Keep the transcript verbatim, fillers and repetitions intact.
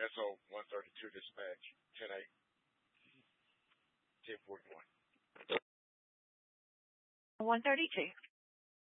S O one thirty-two dispatch, ten eight, ten forty-one. one thirty-two.